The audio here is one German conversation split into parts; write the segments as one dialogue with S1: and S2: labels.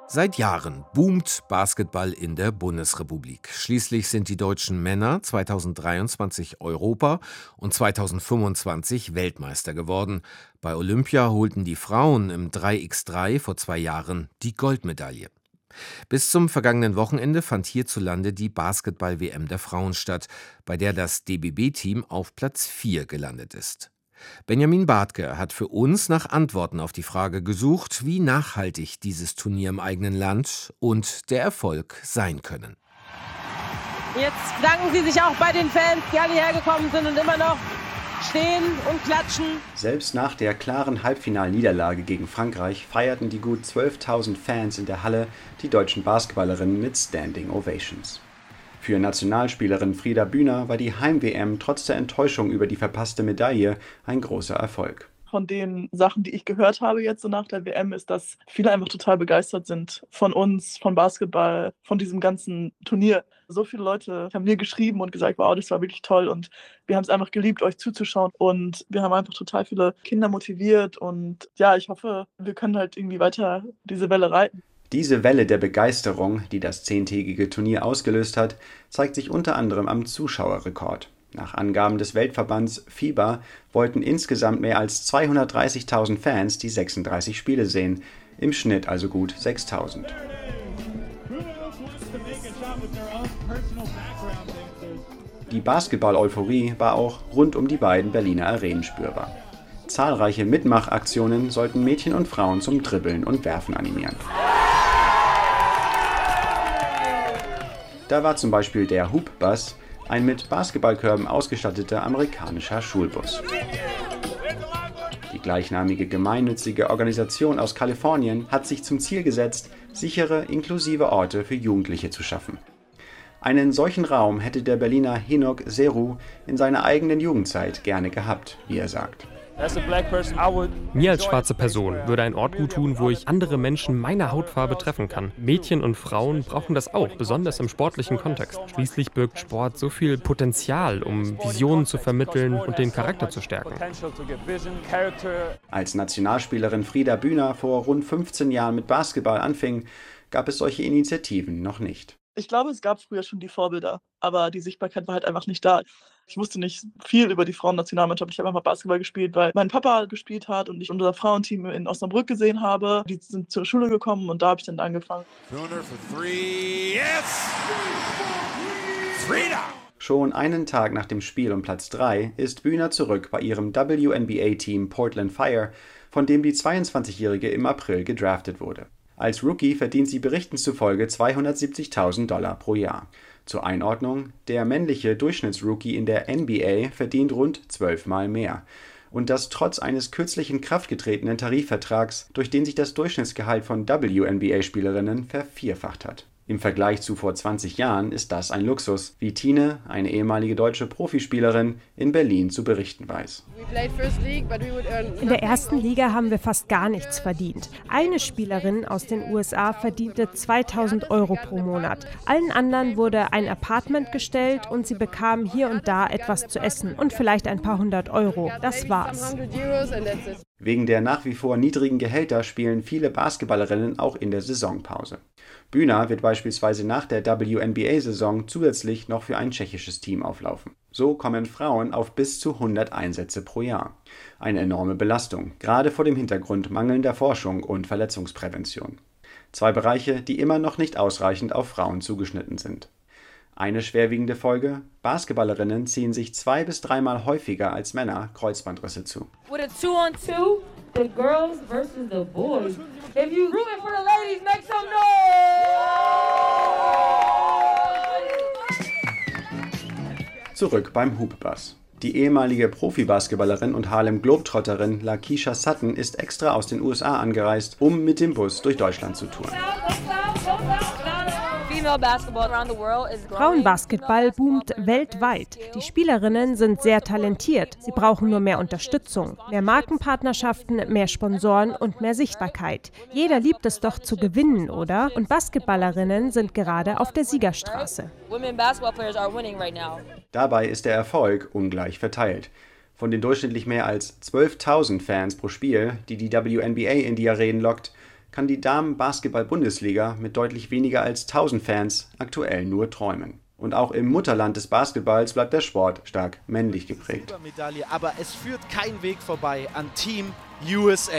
S1: Seit Jahren boomt Basketball in der Bundesrepublik. Schließlich sind die deutschen Männer 2023 Europa- und 2025 Weltmeister geworden. Bei Olympia holten die Frauen im 3x3 vor 2 Jahren die Goldmedaille. Bis zum vergangenen Wochenende fand hierzulande die Basketball-WM der Frauen statt, bei der das DBB-Team auf Platz 4 gelandet ist. Benjamin Bartke hat für uns nach Antworten auf die Frage gesucht, wie nachhaltig dieses Turnier im eigenen Land und der Erfolg sein können.
S2: Jetzt bedanken Sie sich auch bei den Fans, die alle hergekommen sind und immer noch stehen und klatschen.
S3: Selbst nach der klaren Halbfinalniederlage gegen Frankreich feierten die gut 12.000 Fans in der Halle die deutschen Basketballerinnen mit Standing Ovations. Für Nationalspielerin Frieda Bühner war die Heim-WM trotz der Enttäuschung über die verpasste Medaille ein großer Erfolg.
S4: Von den Sachen, die ich gehört habe jetzt so nach der WM, ist, dass viele einfach total begeistert sind von uns, von Basketball, von diesem ganzen Turnier. So viele Leute haben mir geschrieben und gesagt, wow, das war wirklich toll und wir haben es einfach geliebt, euch zuzuschauen und wir haben einfach total viele Kinder motiviert und ja, ich hoffe, wir können halt irgendwie weiter diese Welle reiten.
S3: Diese Welle der Begeisterung, die das 10-tägige Turnier ausgelöst hat, zeigt sich unter anderem am Zuschauerrekord. Nach Angaben des Weltverbands FIBA wollten insgesamt mehr als 230.000 Fans die 36 Spiele sehen, im Schnitt also gut 6.000. Die Basketball-Euphorie war auch rund um die beiden Berliner Arenen spürbar. Zahlreiche Mitmachaktionen sollten Mädchen und Frauen zum Dribbeln und Werfen animieren. Da war zum Beispiel der Hoop-Bus, ein mit Basketballkörben ausgestatteter amerikanischer Schulbus. Die gleichnamige gemeinnützige Organisation aus Kalifornien hat sich zum Ziel gesetzt, sichere, inklusive Orte für Jugendliche zu schaffen. Einen solchen Raum hätte der Berliner Henok Seru in seiner eigenen Jugendzeit gerne gehabt, wie er sagt.
S5: Mir als schwarze Person würde ein Ort gut tun, wo ich andere Menschen meiner Hautfarbe treffen kann. Mädchen und Frauen brauchen das auch, besonders im sportlichen Kontext. Schließlich birgt Sport so viel Potenzial, um Visionen zu vermitteln und den Charakter zu stärken.
S3: Als Nationalspielerin Frieda Bühner vor rund 15 Jahren mit Basketball anfing, gab es solche Initiativen noch nicht.
S4: Ich glaube, es gab früher schon die Vorbilder, aber die Sichtbarkeit war halt einfach nicht da. Ich wusste nicht viel über die Frauennationalmannschaft. Ich habe einfach Basketball gespielt, weil mein Papa gespielt hat und ich unser Frauenteam in Osnabrück gesehen habe. Die sind zur Schule gekommen und da habe ich dann angefangen.
S3: Schon einen Tag nach dem Spiel um Platz 3 ist Bühner zurück bei ihrem WNBA-Team Portland Fire, von dem die 22-Jährige im April gedraftet wurde. Als Rookie verdient sie Berichten zufolge $270.000 pro Jahr. Zur Einordnung, der männliche Durchschnittsrookie in der NBA verdient rund 12-mal mehr. Und das trotz eines kürzlich in Kraft getretenen Tarifvertrags, durch den sich das Durchschnittsgehalt von WNBA-Spielerinnen vervierfacht hat. Im Vergleich zu vor 20 Jahren ist das ein Luxus, wie Tine, eine ehemalige deutsche Profispielerin, in Berlin zu berichten weiß.
S6: In der ersten Liga haben wir fast gar nichts verdient. Eine Spielerin aus den USA verdiente 2.000 € pro Monat. Allen anderen wurde ein Apartment gestellt und sie bekamen hier und da etwas zu essen und vielleicht ein paar hundert Euro. Das war's.
S3: Wegen der nach wie vor niedrigen Gehälter spielen viele Basketballerinnen auch in der Saisonpause. Bühner wird beispielsweise nach der WNBA-Saison zusätzlich noch für ein tschechisches Team auflaufen. So kommen Frauen auf bis zu 100 Einsätze pro Jahr. Eine enorme Belastung, gerade vor dem Hintergrund mangelnder Forschung und Verletzungsprävention. 2 Bereiche, die immer noch nicht ausreichend auf Frauen zugeschnitten sind. Eine schwerwiegende Folge: Basketballerinnen ziehen sich 2- bis 3-mal häufiger als Männer Kreuzbandrisse zu.
S7: With a 2-on-2, the girls versus the boys. If you rooting for the ladies, make some noise!
S3: Zurück beim Hoop-Bus. Die ehemalige Profi-Basketballerin und Harlem Globetrotterin Lakeisha Sutton ist extra aus den USA angereist, um mit dem Bus durch Deutschland zu touren.
S6: Frauenbasketball boomt weltweit. Die Spielerinnen sind sehr talentiert. Sie brauchen nur mehr Unterstützung, mehr Markenpartnerschaften, mehr Sponsoren und mehr Sichtbarkeit. Jeder liebt es doch zu gewinnen, oder? Und Basketballerinnen sind gerade auf der Siegerstraße.
S3: Dabei ist der Erfolg ungleich verteilt. Von den durchschnittlich mehr als 12.000 Fans pro Spiel, die die WNBA in die Arenen lockt, kann die Damen-Basketball-Bundesliga mit deutlich weniger als 1000 Fans aktuell nur träumen. Und auch im Mutterland des Basketballs bleibt der Sport stark männlich geprägt.
S8: Silbermedaille, aber es führt kein Weg vorbei an Team USA.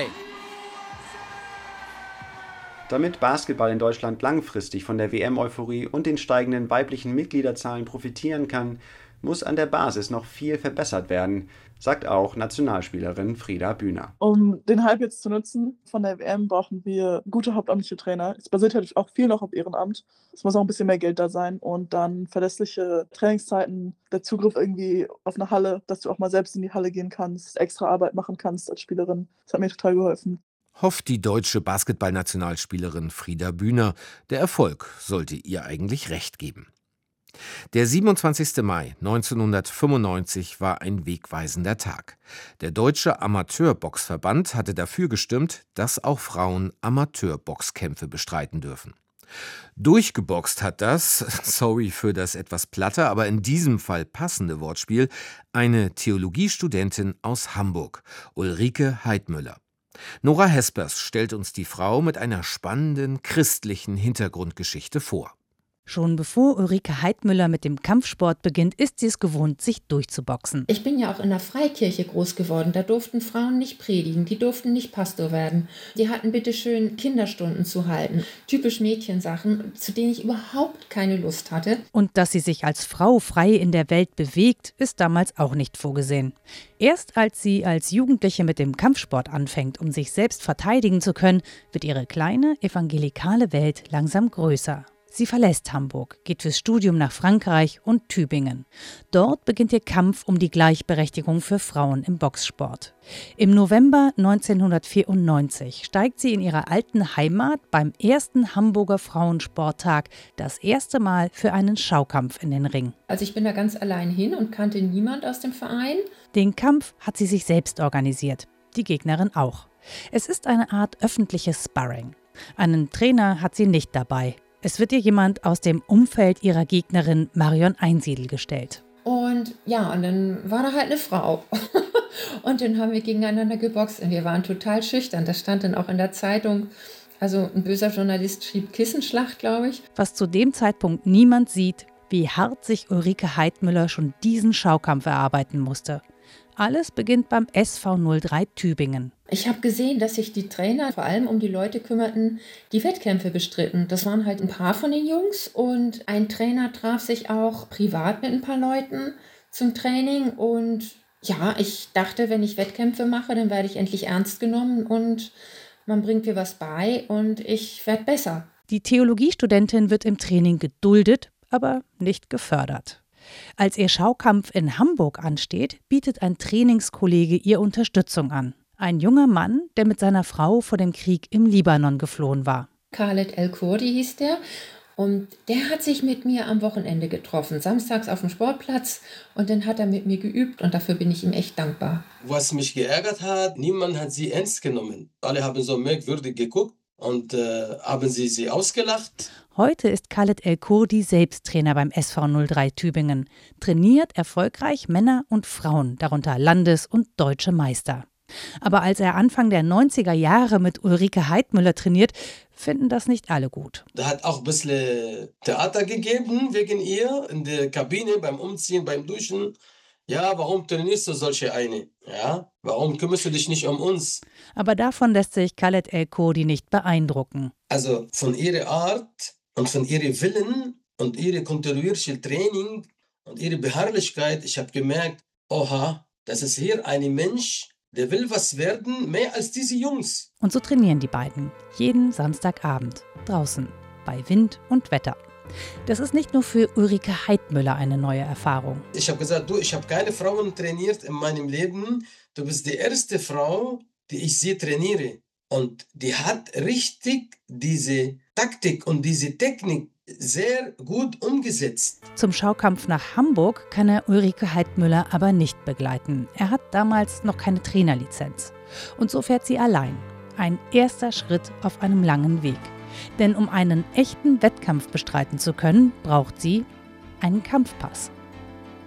S3: Damit Basketball in Deutschland langfristig von der WM-Euphorie und den steigenden weiblichen Mitgliederzahlen profitieren kann, muss an der Basis noch viel verbessert werden, sagt auch Nationalspielerin Frida Bühner.
S4: Um den Hype jetzt zu nutzen von der WM, brauchen wir gute hauptamtliche Trainer. Es basiert halt auch viel noch auf Ehrenamt. Es muss auch ein bisschen mehr Geld da sein und dann verlässliche Trainingszeiten, der Zugriff irgendwie auf eine Halle, dass du auch mal selbst in die Halle gehen kannst, extra Arbeit machen kannst als Spielerin. Das hat mir total geholfen.
S1: Hofft die deutsche Basketballnationalspielerin Frida Bühner. Der Erfolg sollte ihr eigentlich recht geben. Der 27. Mai 1995 war ein wegweisender Tag. Der Deutsche Amateurboxverband hatte dafür gestimmt, dass auch Frauen Amateurboxkämpfe bestreiten dürfen. Durchgeboxt hat das, sorry für das etwas platte, aber in diesem Fall passende Wortspiel, eine Theologiestudentin aus Hamburg, Ulrike Heidmüller. Nora Hespers stellt uns die Frau mit einer spannenden christlichen Hintergrundgeschichte vor.
S9: Schon bevor Ulrike Heidmüller mit dem Kampfsport beginnt, ist sie es gewohnt, sich durchzuboxen.
S10: Ich bin ja auch in der Freikirche groß geworden. Da durften Frauen nicht predigen, die durften nicht Pastor werden. Die hatten bitteschön Kinderstunden zu halten. Typisch Mädchensachen, zu denen ich überhaupt keine Lust hatte.
S9: Und dass sie sich als Frau frei in der Welt bewegt, ist damals auch nicht vorgesehen. Erst als sie als Jugendliche mit dem Kampfsport anfängt, um sich selbst verteidigen zu können, wird ihre kleine evangelikale Welt langsam größer. Sie verlässt Hamburg, geht fürs Studium nach Frankreich und Tübingen. Dort beginnt ihr Kampf um die Gleichberechtigung für Frauen im Boxsport. Im November 1994 steigt sie in ihrer alten Heimat beim ersten Hamburger Frauensporttag das erste Mal für einen Schaukampf in den Ring.
S10: Also ich bin da ganz allein hin und kannte niemand aus dem Verein.
S9: Den Kampf hat sie sich selbst organisiert, die Gegnerin auch. Es ist eine Art öffentliches Sparring. Einen Trainer hat sie nicht dabei. Es wird ihr jemand aus dem Umfeld ihrer Gegnerin Marion Einsiedel gestellt.
S10: Und ja, und dann war da halt eine Frau. Und dann haben wir gegeneinander geboxt und wir waren total schüchtern. Das stand dann auch in der Zeitung. Also ein böser Journalist schrieb Kissenschlacht, glaube ich.
S9: Was zu dem Zeitpunkt niemand sieht, wie hart sich Ulrike Heidmüller schon diesen Schaukampf erarbeiten musste. Alles beginnt beim SV 03 Tübingen.
S10: Ich habe gesehen, dass sich die Trainer vor allem um die Leute kümmerten, die Wettkämpfe bestritten. Das waren halt ein paar von den Jungs und ein Trainer traf sich auch privat mit ein paar Leuten zum Training. Und ja, ich dachte, wenn ich Wettkämpfe mache, dann werde ich endlich ernst genommen und man bringt mir was bei und ich werde besser.
S9: Die Theologiestudentin wird im Training geduldet, aber nicht gefördert. Als ihr Schaukampf in Hamburg ansteht, bietet ein Trainingskollege ihr Unterstützung an. Ein junger Mann, der mit seiner Frau vor dem Krieg im Libanon geflohen war.
S10: Khaled El-Kurdi hieß der und der hat sich mit mir am Wochenende getroffen, samstags auf dem Sportplatz und dann hat er mit mir geübt und dafür bin ich ihm echt dankbar.
S11: Was mich geärgert hat, niemand hat sie ernst genommen. Alle haben so merkwürdig geguckt und haben sie ausgelacht.
S9: Heute ist Khaled El-Kurdi selbst Trainer beim SV 03 Tübingen, trainiert erfolgreich Männer und Frauen, darunter Landes- und deutsche Meister. Aber als er Anfang der 90er Jahre mit Ulrike Heidmüller trainiert, finden das nicht alle gut.
S11: Da hat auch ein bisschen Theater gegeben wegen ihr in der Kabine, beim Umziehen, beim Duschen. Ja, warum trainierst du solche eine? Ja, warum kümmerst du dich nicht um uns?
S9: Aber davon lässt sich Khaled El-Kurdi nicht beeindrucken.
S11: Also von ihrer Art und von ihrem Willen und ihrem kontinuierlichen Training und ihrer Beharrlichkeit, ich habe gemerkt, oha, das ist hier ein Mensch, der will was werden, mehr als diese Jungs.
S9: Und so trainieren die beiden, jeden Samstagabend, draußen, bei Wind und Wetter. Das ist nicht nur für Ulrike Heidmüller eine neue Erfahrung.
S11: Ich habe gesagt, ich habe keine Frauen trainiert in meinem Leben. Du bist die erste Frau, die ich sie trainiere. Und die hat richtig diese Taktik und diese Technik sehr gut umgesetzt.
S9: Zum Schaukampf nach Hamburg kann er Ulrike Heidmüller aber nicht begleiten. Er hat damals noch keine Trainerlizenz. Und so fährt sie allein. Ein erster Schritt auf einem langen Weg. Denn um einen echten Wettkampf bestreiten zu können, braucht sie einen Kampfpass.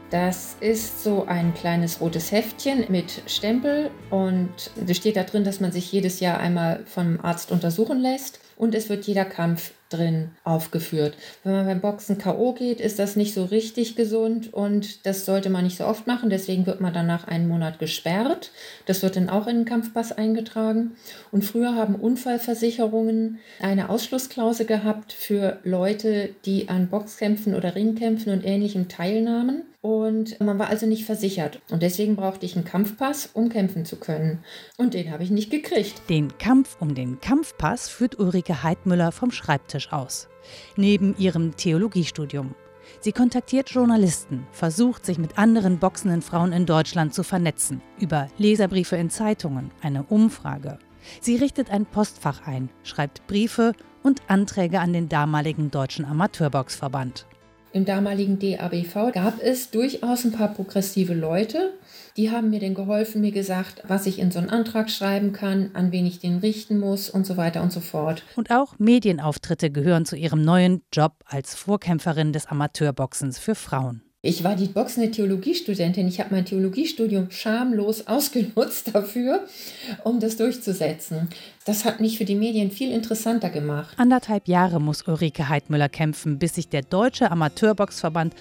S10: Das ist so ein kleines rotes Heftchen mit Stempel und es steht da drin, dass man sich jedes Jahr einmal vom Arzt untersuchen lässt und es wird jeder Kampf drin aufgeführt. Wenn man beim Boxen K.O. geht, ist das nicht so richtig gesund und das sollte man nicht so oft machen. Deswegen wird man danach einen Monat gesperrt. Das wird dann auch in den Kampfpass eingetragen. Und früher haben Unfallversicherungen eine Ausschlussklausel gehabt für Leute, die an Boxkämpfen oder Ringkämpfen und Ähnlichem teilnahmen. Und man war also nicht versichert. Und deswegen brauchte ich einen Kampfpass, um kämpfen zu können. Und den habe ich nicht gekriegt.
S9: Den Kampf um den Kampfpass führt Ulrike Heidmüller vom Schreibtisch aus. Neben ihrem Theologiestudium. Sie kontaktiert Journalisten, versucht, sich mit anderen boxenden Frauen in Deutschland zu vernetzen. Über Leserbriefe in Zeitungen, eine Umfrage. Sie richtet ein Postfach ein, schreibt Briefe und Anträge an den damaligen Deutschen Amateurboxverband.
S10: Im damaligen DABV gab es durchaus ein paar progressive Leute. Die haben mir dann geholfen, mir gesagt, was ich in so einen Antrag schreiben kann, an wen ich den richten muss und so weiter und so fort.
S9: Und auch Medienauftritte gehören zu ihrem neuen Job als Vorkämpferin des Amateurboxens für Frauen.
S10: Ich war die boxende Theologiestudentin. Ich habe mein Theologiestudium schamlos ausgenutzt dafür, um das durchzusetzen. Das hat mich für die Medien viel interessanter gemacht.
S9: 1,5 Jahre muss Ulrike Heidmüller kämpfen, bis sich der Deutsche Amateurboxverband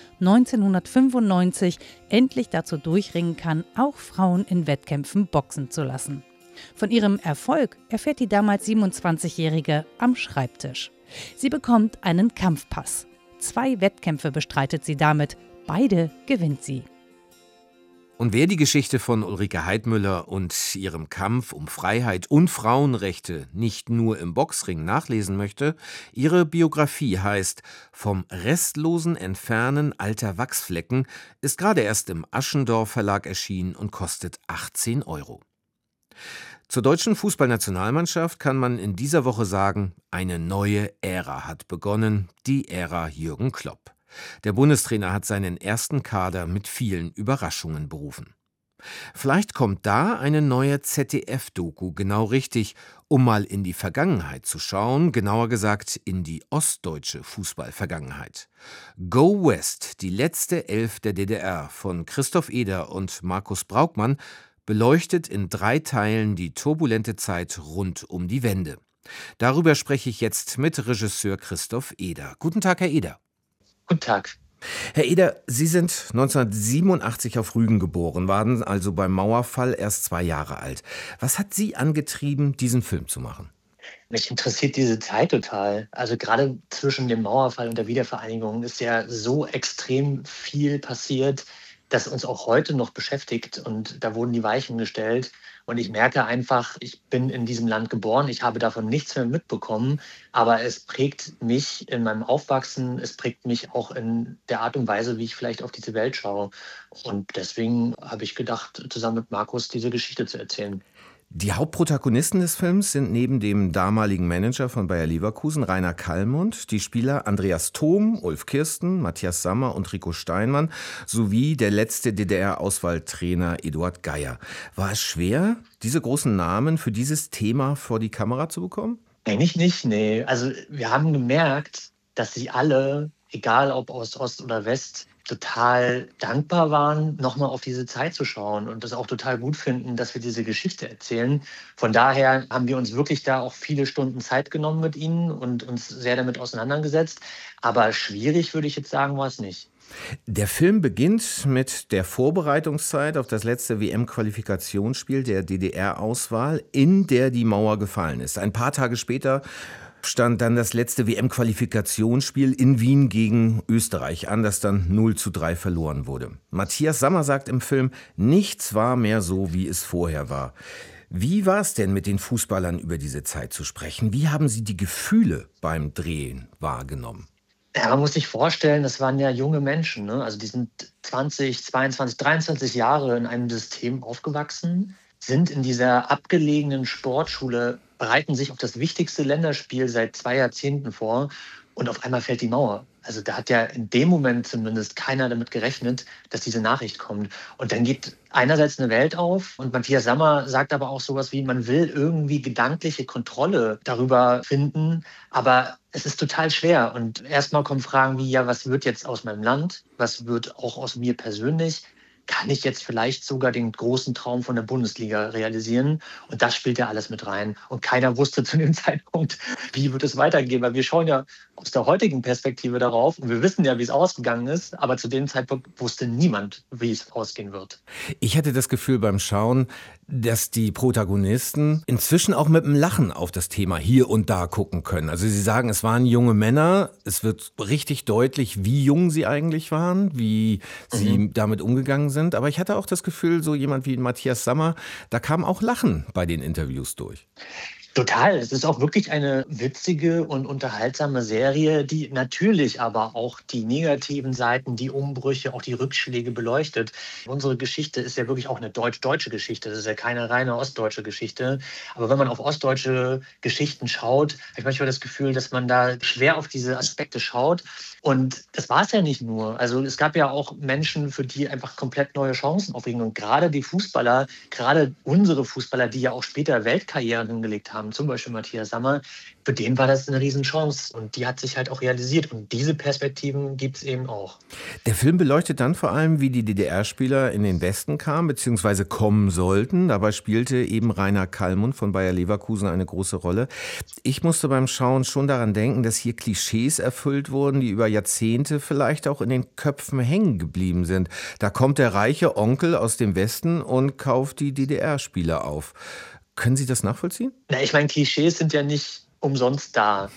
S9: 1995 endlich dazu durchringen kann, auch Frauen in Wettkämpfen boxen zu lassen. Von ihrem Erfolg erfährt die damals 27-Jährige am Schreibtisch. Sie bekommt einen Kampfpass. 2 Wettkämpfe bestreitet sie damit. Beide gewinnt sie.
S1: Und wer die Geschichte von Ulrike Heidmüller und ihrem Kampf um Freiheit und Frauenrechte nicht nur im Boxring nachlesen möchte, ihre Biografie heißt »Vom restlosen Entfernen alter Wachsflecken«, ist gerade erst im Aschendorff Verlag erschienen und kostet 18 €. Zur deutschen Fußballnationalmannschaft kann man in dieser Woche sagen, eine neue Ära hat begonnen, die Ära Jürgen Klopp. Der Bundestrainer hat seinen ersten Kader mit vielen Überraschungen berufen. Vielleicht kommt da eine neue ZDF-Doku genau richtig, um mal in die Vergangenheit zu schauen, genauer gesagt in die ostdeutsche Fußballvergangenheit. Go West, die letzte Elf der DDR von Christoph Eder und Markus Braukmann, beleuchtet in 3 Teilen die turbulente Zeit rund um die Wende. Darüber spreche ich jetzt mit Regisseur Christoph Eder. Guten Tag, Herr Eder.
S12: Guten Tag.
S1: Herr Eder, Sie sind 1987 auf Rügen geboren, waren also beim Mauerfall erst 2 Jahre alt. Was hat Sie angetrieben, diesen Film zu machen?
S12: Mich interessiert diese Zeit total. Also gerade zwischen dem Mauerfall und der Wiedervereinigung ist ja so extrem viel passiert, das uns auch heute noch beschäftigt. Und da wurden die Weichen gestellt. Und ich merke einfach, ich bin in diesem Land geboren, ich habe davon nichts mehr mitbekommen, aber es prägt mich in meinem Aufwachsen, es prägt mich auch in der Art und Weise, wie ich vielleicht auf diese Welt schaue. Und deswegen habe ich gedacht, zusammen mit Markus diese Geschichte zu erzählen.
S1: Die Hauptprotagonisten des Films sind neben dem damaligen Manager von Bayer Leverkusen, Rainer Kallmund, die Spieler Andreas Thom, Ulf Kirsten, Matthias Sammer und Rico Steinmann sowie der letzte DDR-Auswahltrainer Eduard Geier. War es schwer, diese großen Namen für dieses Thema vor die Kamera zu bekommen?
S12: Eigentlich nicht, nee. Also wir haben gemerkt, dass sie alle, egal ob aus Ost oder West, total dankbar waren, nochmal auf diese Zeit zu schauen und das auch total gut finden, dass wir diese Geschichte erzählen. Von daher haben wir uns wirklich da auch viele Stunden Zeit genommen mit ihnen und uns sehr damit auseinandergesetzt. Aber schwierig, würde ich jetzt sagen, war es nicht.
S1: Der Film beginnt mit der Vorbereitungszeit auf das letzte WM-Qualifikationsspiel der DDR-Auswahl, in der die Mauer gefallen ist. Ein paar Tage später stand dann das letzte WM-Qualifikationsspiel in Wien gegen Österreich an, das dann 0:3 verloren wurde. Matthias Sammer sagt im Film, nichts war mehr so, wie es vorher war. Wie war es denn, mit den Fußballern über diese Zeit zu sprechen? Wie haben Sie die Gefühle beim Drehen wahrgenommen?
S12: Ja, man muss sich vorstellen, das waren ja junge Menschen, ne? Also die sind 20, 22, 23 Jahre in einem System aufgewachsen, sind in dieser abgelegenen Sportschule, bereiten sich auf das wichtigste Länderspiel seit 2 Jahrzehnten vor und auf einmal fällt die Mauer. Also da hat ja in dem Moment zumindest keiner damit gerechnet, dass diese Nachricht kommt. Und dann geht einerseits eine Welt auf und Matthias Sammer sagt aber auch sowas wie, man will irgendwie gedankliche Kontrolle darüber finden, aber es ist total schwer. Und erstmal kommen Fragen wie, ja, was wird jetzt aus meinem Land? Was wird auch aus mir persönlich? Kann ich jetzt vielleicht sogar den großen Traum von der Bundesliga realisieren? Und das spielt ja alles mit rein. Und keiner wusste zu dem Zeitpunkt, wie wird es weitergehen. Weil wir schauen ja aus der heutigen Perspektive darauf und wir wissen ja, wie es ausgegangen ist. Aber zu dem Zeitpunkt wusste niemand, wie es ausgehen wird.
S1: Ich hatte das Gefühl beim Schauen, dass die Protagonisten inzwischen auch mit dem Lachen auf das Thema hier und da gucken können. Also sie sagen, es waren junge Männer. Es wird richtig deutlich, wie jung sie eigentlich waren, wie sie damit umgegangen sind. Aber ich hatte auch das Gefühl, so jemand wie Matthias Sammer, da kam auch Lachen bei den Interviews durch.
S12: Total. Es ist auch wirklich eine witzige und unterhaltsame Serie, die natürlich aber auch die negativen Seiten, die Umbrüche, auch die Rückschläge beleuchtet. Unsere Geschichte ist ja wirklich auch eine deutsch-deutsche Geschichte. Das ist ja keine reine ostdeutsche Geschichte. Aber wenn man auf ostdeutsche Geschichten schaut, habe ich manchmal das Gefühl, dass man da schwer auf diese Aspekte schaut. Und das war es ja nicht nur. Also es gab ja auch Menschen, für die einfach komplett neue Chancen aufregen. Und gerade die Fußballer, gerade unsere Fußballer, die ja auch später Weltkarrieren hingelegt haben, zum Beispiel Matthias Sammer, für den war das eine Riesenchance. Und die hat sich halt auch realisiert. Und diese Perspektiven gibt es eben auch.
S1: Der Film beleuchtet dann vor allem, wie die DDR-Spieler in den Westen kamen bzw. kommen sollten. Dabei spielte eben Rainer Kallmund von Bayer Leverkusen eine große Rolle. Ich musste beim Schauen schon daran denken, dass hier Klischees erfüllt wurden, die über Jahrzehnte vielleicht auch in den Köpfen hängen geblieben sind. Da kommt der reiche Onkel aus dem Westen und kauft die DDR-Spieler auf. Können Sie das nachvollziehen?
S12: Na, ich meine, Klischees sind ja nicht umsonst da.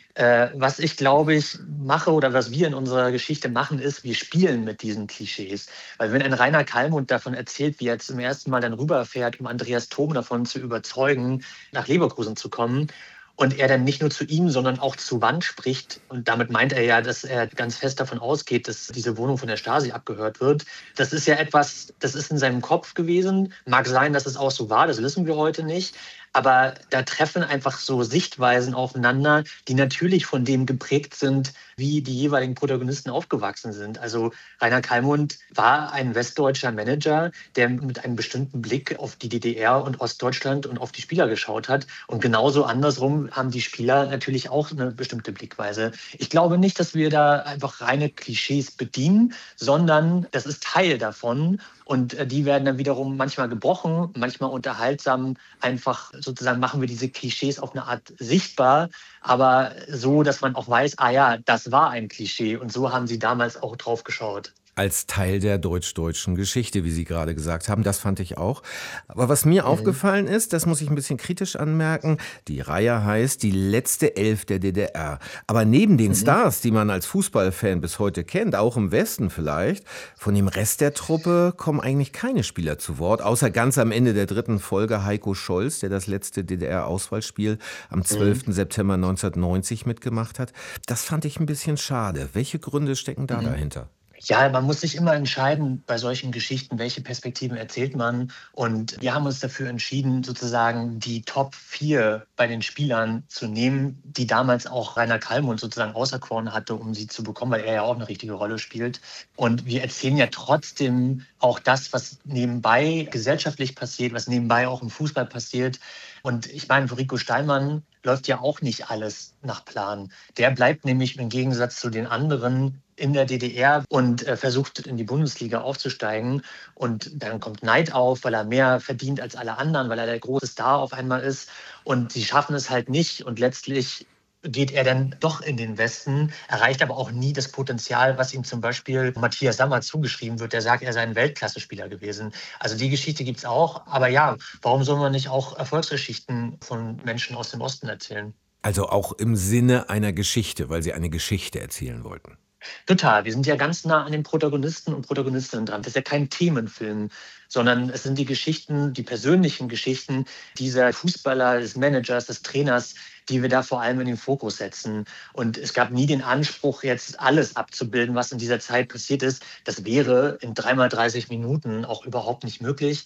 S12: Was ich, glaube ich, mache oder was wir in unserer Geschichte machen, ist, wir spielen mit diesen Klischees. Weil wenn ein Rainer Kallmund davon erzählt, wie er zum ersten Mal dann rüberfährt, um Andreas Thom davon zu überzeugen, nach Leverkusen zu kommen, und er dann nicht nur zu ihm, sondern auch zu Wand spricht. Und damit meint er ja, dass er ganz fest davon ausgeht, dass diese Wohnung von der Stasi abgehört wird. Das ist ja etwas, das ist in seinem Kopf gewesen. Mag sein, dass es auch so war, das wissen wir heute nicht. Aber da treffen einfach so Sichtweisen aufeinander, die natürlich von dem geprägt sind, wie die jeweiligen Protagonisten aufgewachsen sind. Also Rainer Kallmund war ein westdeutscher Manager, der mit einem bestimmten Blick auf die DDR und Ostdeutschland und auf die Spieler geschaut hat. Und genauso andersrum haben die Spieler natürlich auch eine bestimmte Blickweise. Ich glaube nicht, dass wir da einfach reine Klischees bedienen, sondern das ist Teil davon. Und die werden dann wiederum manchmal gebrochen, manchmal unterhaltsam. Einfach sozusagen machen wir diese Klischees auf eine Art sichtbar, aber so, dass man auch weiß, ah ja, das war ein Klischee. Und so haben sie damals auch drauf geschaut.
S1: Als Teil der deutsch-deutschen Geschichte, wie Sie gerade gesagt haben. Das fand ich auch. Aber was mir aufgefallen ist, das muss ich ein bisschen kritisch anmerken, die Reihe heißt Die letzte Elf der DDR. Aber neben den Stars, die man als Fußballfan bis heute kennt, auch im Westen vielleicht, von dem Rest der Truppe kommen eigentlich keine Spieler zu Wort, außer ganz am Ende der 3. Folge Heiko Scholz, der das letzte DDR-Auswahlspiel am 12. September 1990 mitgemacht hat. Das fand ich ein bisschen schade. Welche Gründe stecken da dahinter?
S12: Ja, man muss sich immer entscheiden bei solchen Geschichten, welche Perspektiven erzählt man. Und wir haben uns dafür entschieden, sozusagen die Top 4 bei den Spielern zu nehmen, die damals auch Rainer Kallmund sozusagen auserkoren hatte, um sie zu bekommen, weil er ja auch eine richtige Rolle spielt. Und wir erzählen ja trotzdem auch das, was nebenbei gesellschaftlich passiert, was nebenbei auch im Fußball passiert. Und ich meine, für Rico Steinmann läuft ja auch nicht alles nach Plan. Der bleibt nämlich im Gegensatz zu den anderen in der DDR und versucht in die Bundesliga aufzusteigen. Und dann kommt Neid auf, weil er mehr verdient als alle anderen, weil er der große Star auf einmal ist. Und sie schaffen es halt nicht. Und letztlich geht er dann doch in den Westen, erreicht aber auch nie das Potenzial, was ihm zum Beispiel Matthias Sammer zugeschrieben wird. Der sagt, er sei ein Weltklasse-Spieler gewesen. Also die Geschichte gibt es auch. Aber ja, warum soll man nicht auch Erfolgsgeschichten von Menschen aus dem Osten erzählen?
S1: Also auch im Sinne einer Geschichte, weil Sie eine Geschichte erzählen wollten.
S12: Total. Wir sind ja ganz nah an den Protagonisten und Protagonistinnen dran. Das ist ja kein Themenfilm, sondern es sind die Geschichten, die persönlichen Geschichten dieser Fußballer, des Managers, des Trainers, die wir da vor allem in den Fokus setzen. Und es gab nie den Anspruch, jetzt alles abzubilden, was in dieser Zeit passiert ist. Das wäre in 3x30 Minuten auch überhaupt nicht möglich.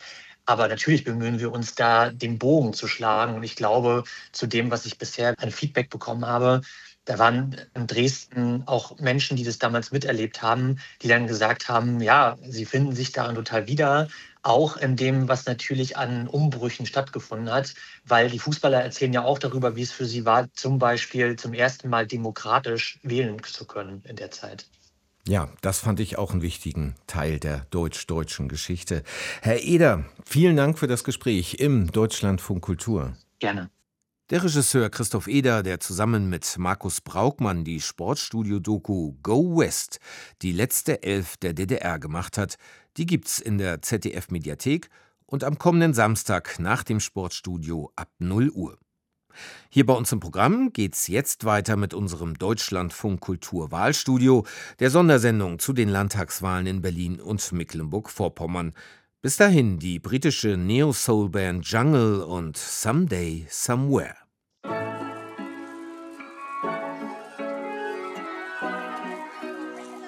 S12: Aber natürlich bemühen wir uns da, den Bogen zu schlagen. Und ich glaube, zu dem, was ich bisher an Feedback bekommen habe, da waren in Dresden auch Menschen, die das damals miterlebt haben, die dann gesagt haben, ja, sie finden sich darin total wieder, auch in dem, was natürlich an Umbrüchen stattgefunden hat, weil die Fußballer erzählen ja auch darüber, wie es für sie war, zum Beispiel zum ersten Mal demokratisch wählen zu können in der Zeit.
S1: Ja, das fand ich auch einen wichtigen Teil der deutsch-deutschen Geschichte. Herr Eder, vielen Dank für das Gespräch im Deutschlandfunk Kultur.
S12: Gerne.
S1: Der Regisseur Christoph Eder, der zusammen mit Markus Braukmann die Sportstudio-Doku Go West, die letzte Elf der DDR gemacht hat, die gibt's in der ZDF-Mediathek und am kommenden Samstag nach dem Sportstudio ab 0 Uhr. Hier bei uns im Programm geht's jetzt weiter mit unserem Deutschlandfunk Kultur Wahlstudio, der Sondersendung zu den Landtagswahlen in Berlin und Mecklenburg-Vorpommern. Bis dahin die britische Neo-Soul-Band Jungle und Someday Somewhere.